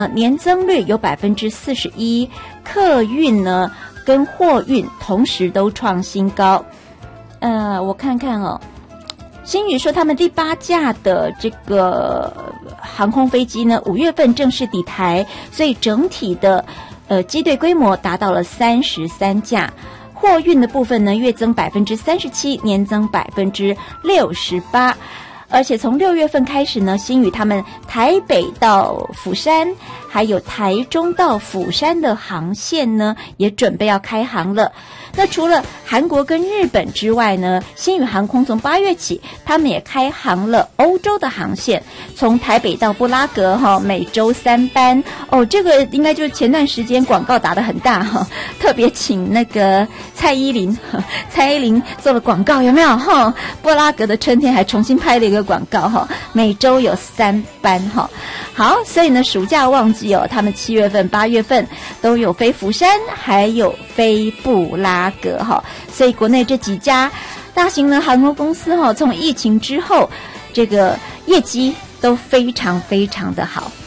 年增率有41%，客运呢跟货运同时都创新高。我看看哦，星宇说他们第8架的这个航空飞机呢，5月份正式抵台，所以整体的机队规模达到了33架。货运的部分呢，月增37%，年增68%。而且从6月份开始呢，星宇他们台北到釜山，还有台中到釜山的航线呢，也准备要开航了。那除了韩国跟日本之外呢，星宇航空从8月起，他们也开航了欧洲的航线，从台北到布拉格每周3班。这个应该就是前段时间广告打得很大特别请那个蔡依林做了广告，有没有布拉格的春天还重新拍了一个广告每周有3班好，所以呢暑假旺季他们7月份8月份都有飞釜山，还有飞布拉格所以国内这几家大型的航空公司从疫情之后这个业绩都非常非常的好。